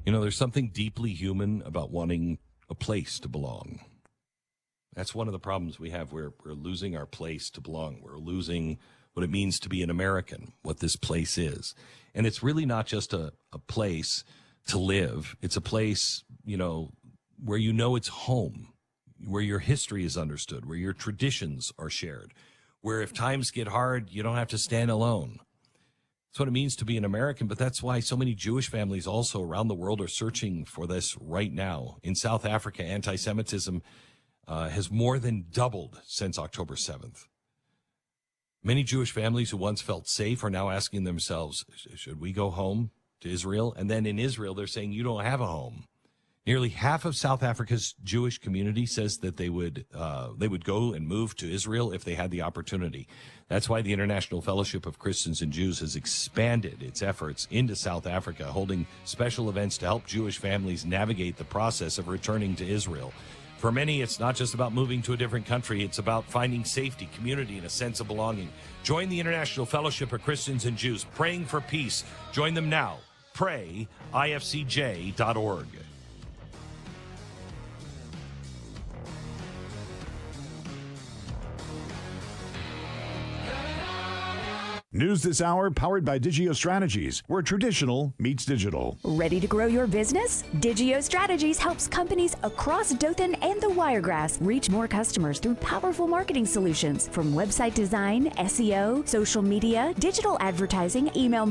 You know, there's something deeply human about wanting a place to belong. That's one of the problems we have. We're losing our place to belong. We're losing what it means to be an American, what this place is. And it's really not just a place to live. It's a place, where it's home, where your history is understood, where your traditions are shared, where if times get hard, you don't have to stand alone. That's what it means to be an American, but that's why so many Jewish families also around the world are searching for this right now. In South Africa, anti-Semitism has more than doubled since October 7th. Many Jewish families who once felt safe are now asking themselves, should we go home to Israel? And then in Israel, they're saying, you don't have a home. Nearly half of South Africa's Jewish community says that they would go and move to Israel if they had the opportunity. That's why the International Fellowship of Christians and Jews has expanded its efforts into South Africa, holding special events to help Jewish families navigate the process of returning to Israel. For many, it's not just about moving to a different country. It's about finding safety, community, and a sense of belonging. Join the International Fellowship of Christians and Jews, praying for peace. Join them now. PrayIFCJ.org. News this hour powered by Digio Strategies, where traditional meets digital. Ready to grow your business? Digio Strategies helps companies across Dothan and the Wiregrass reach more customers through powerful marketing solutions from website design, SEO, social media, digital advertising, email